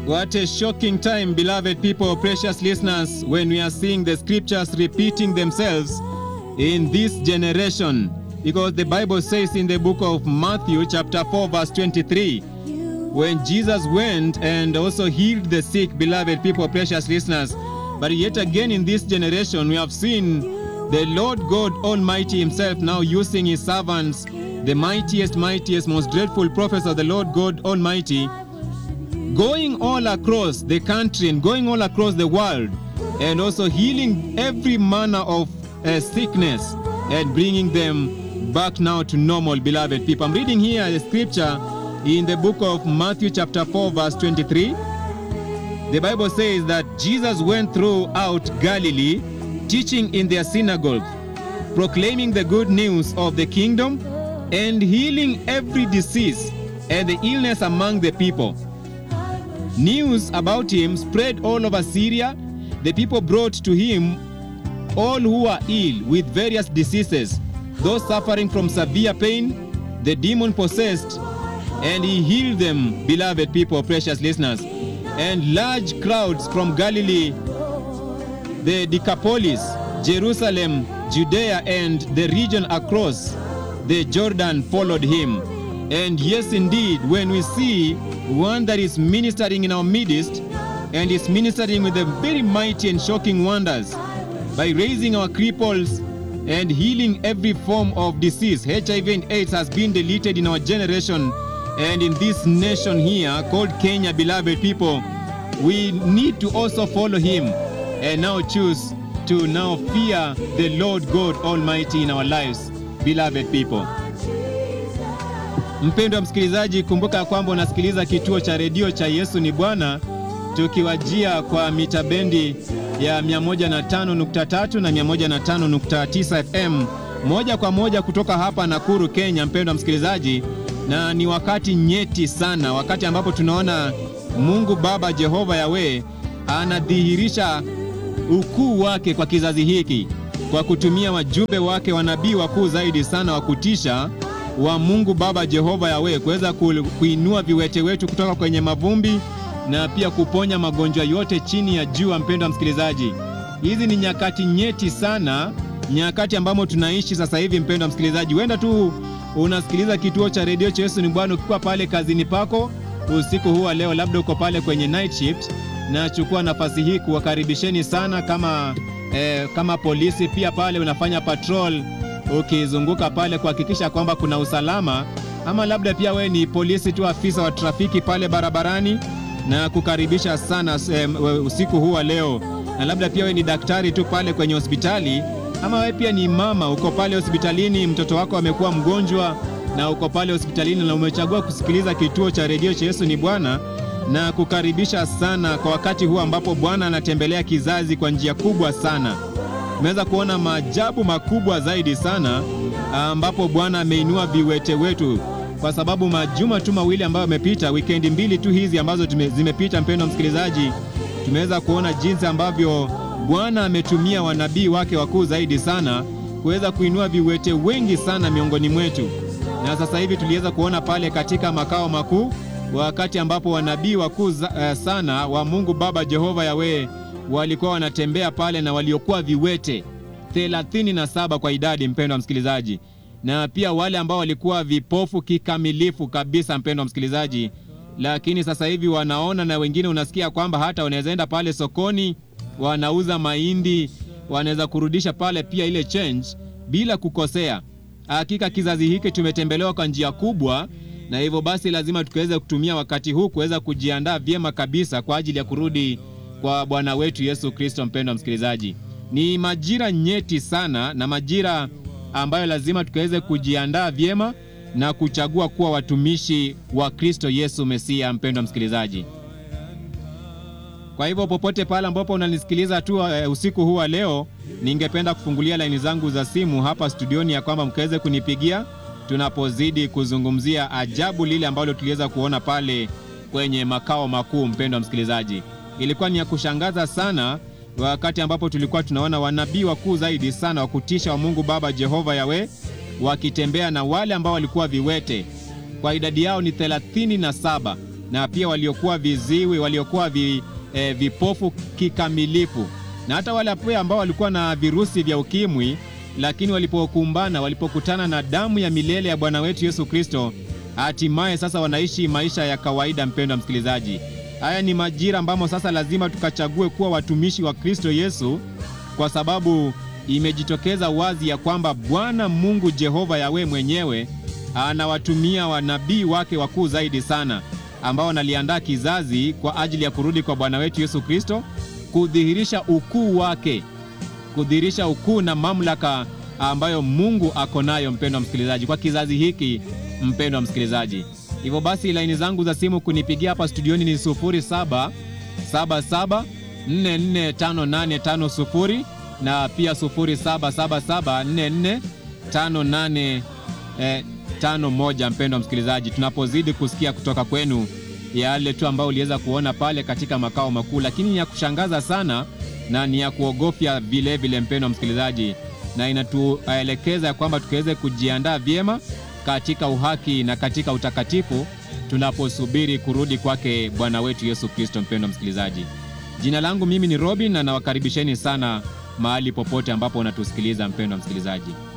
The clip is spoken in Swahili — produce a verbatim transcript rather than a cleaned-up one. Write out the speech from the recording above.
What a shocking time, beloved people, precious listeners, when we are seeing the scriptures repeating themselves in this generation. Because the Bible says in the book of Matthew chapter four verse twenty-three, when Jesus went and also healed the sick, beloved people, precious listeners. But yet again in this generation we have seen the Lord God Almighty himself now using his servants, the mightiest, mightiest, most dreadful prophets of the Lord God Almighty, going all across the country and going all across the world and also healing every manner of uh, sickness and bringing them back now to normal, beloved people. I'm reading here a scripture in the book of Matthew chapter four verse twenty-three. The Bible says that Jesus went throughout Galilee, teaching in their synagogue, proclaiming the good news of the kingdom and healing every disease and the illness among the people. News about him spread all over Syria. The people brought to him all who are ill with various diseases, those suffering from severe pain, the demon-possessed, and he healed them, beloved people, precious listeners. And large crowds from Galilee, the Decapolis, Jerusalem, Judea, and the region across the Jordan followed him. And yes, indeed, when we see one that is ministering in our midst and is ministering with the very mighty and shocking wonders by raising our cripples and healing every form of disease. H I V and AIDS has been deleted in our generation and in this nation here called Kenya, beloved people. We need to also follow him and now choose to now fear the Lord God Almighty in our lives, beloved people. Mpendwa msikilizaji, kumbuka kwamba unasikiliza kituo cha redio cha Yesu ni Bwana, tukiwajia kwa mita bendi ya mia moja na tano nukta tatu na mia moja na tano nukta tisa F M moja kwa moja kutoka hapa Nakuru, Kenya, mpendwa msikilizaji. Na ni wakati nyeti sana, wakati ambapo tunaona Mungu Baba Jehova Yahweh anadhihirisha ukuu wake kwa kizazi hiki kwa kutumia wajumbe wake, wanabii wakuu zaidi sana wa kutisha wa Mungu Baba Jehova Yahweh kuweza kuinua viwete wetu kutoka kwenye mavumbi na pia kuponya magonjwa yote chini ya jua. Mpendwa msikilizaji, hizi ni nyakati nyeti sana, nyakati ambamo tunaishi sasa hivi. Mpendwa msikilizaji, wenda tu unasikiliza kituo cha redio cha Yesu ni Bwana ukiwa pale kazini pako usiku huu wa leo, labda uko pale kwenye night shift, na chukua nafasi hii kuwakaribisheni sana kama eh, kama polisi pia pale unafanya patrol ukizunguka pale kuhakikisha kwamba kuna usalama, ama labda pia we ni polisi tu, afisa wa trafiki pale barabarani, na kukaribisha sana eh, usiku huu wa leo. Na labda pia we ni daktari tu pale kwenye hospitali, ama we pia ni mama uko pale hospitalini, mtoto wako amekuwa mgonjwa na uko pale hospitalini na umechagua kusikiliza kituo cha redio cha Yesu ni Bwana, na kukaribisha sana kwa wakati huu ambapo Bwana anatembelea kizazi kwa njia kubwa sana. Tumeweza kuona maajabu makubwa zaidi sana ambapo Bwana ameinua viwete wetu, kwa sababu majuma tu mawili ambayo yamepita, weekend mbili tu hizi ambazo tume, zimepita mpendwa msikilizaji, tumeweza kuona jinsi ambavyo Bwana ametumia wanabii wake wakuu zaidi sana kuweza kuinua viwete wengi sana miongoni mwetu. Na sasa hivi tuliweza kuona pale katika makao makuu, wakati ambapo wanabii wakuu sana wa Mungu Baba Jehova Yahweh walikuwa wanatembea pale, na waliokuwa viwete thelathini na saba kwa idadi, mpendwa msikilizaji, na pia wale ambao walikuwa vipofu kikamilifu kabisa, mpendwa msikilizaji, lakini sasa hivi wanaona, na wengine unasikia kwamba hata wanaweza enda pale sokoni, wanauza mahindi, wanaweza kurudisha pale pia ile change bila kukosea. Hakika kizazi hiki tumetembelewa kwa njia kubwa, na hivyo basi lazima tukaweze kutumia wakati huu kuweza kujiandaa vyema kabisa kwa ajili ya kurudi kwa Bwana wetu Yesu Kristo. Mpendwa msikilizaji, ni majira nyeti sana na majira ambayo lazima tukaweze kujiandaa vyema na kuchagua kuwa watumishi wa Kristo Yesu Mesia. Mpendwa msikilizaji, kwa hivyo popote pale ambapo unanisikiliza tu uh, usiku huu wa leo, ningependa kufungulia laini zangu za simu hapa studioni ya kwamba mkaweze kunipigia tunapozidi kuzungumzia ajabu lile ambalo tuliweza kuona pale kwenye makao makuu. Mpendwa msikilizaji, ilikuwa ni ya kushangaza sana wakati ambapo tulikuwa tunaona wanabii wakuu zaidi sana wa kutisha wa Mungu Baba Jehova Yahweh wakitembea na wale ambao walikuwa viwete. Kwa idadi yao ni thelathini na saba. na pia waliokuwa viziwi, waliokuwa vi, eh, vipofu kikamilifu, na hata wale pia ambao walikuwa na virusi vya ukimwi, lakini walipokumbana, walipokutana na damu ya milele ya Bwana wetu Yesu Kristo, hatimaye sasa wanaishi maisha ya kawaida. Mpendwa msikilizaji, haya ni majira ambamo sasa lazima tukachague kuwa watumishi wa Kristo Yesu, kwa sababu imejitokeza wazi ya kwamba Bwana Mungu Jehova Yawe mwenyewe anawatumia wanabii wake wakuu zaidi sana, ambao wanaliandaa kizazi kwa ajili ya kurudi kwa Bwana wetu Yesu Kristo, kudhihirisha ukuu wake, kudhihirisha ukuu na mamlaka ambayo Mungu ako nayo, mpendwa msikilizaji, kwa kizazi hiki. Mpendwa msikilizaji, hivyo basi laini zangu za simu kunipigia hapa studioni ni sufuri saba saba saba nne nne tano nane tano sufuri na pia sufuri saba saba saba nne nne tano nane tano moja. Mpendwa msikilizaji, tunapozidi kusikia kutoka kwenu yale tu ambao uliweza kuona pale katika makao makuu, lakini ni ya kushangaza sana na ni ya kuogofya vile vile, mpendwa msikilizaji, na inatuelekeza ya kwamba tukiweze kujiandaa vyema katika uhaki na katika utakatifu tunaposubiri kurudi kwake Bwana wetu Yesu Kristo. Mpendwa msikilizaji, jina langu mimi ni Robin, na nawakaribisheni sana mahali popote ambapo unatusikiliza, mpendwa msikilizaji.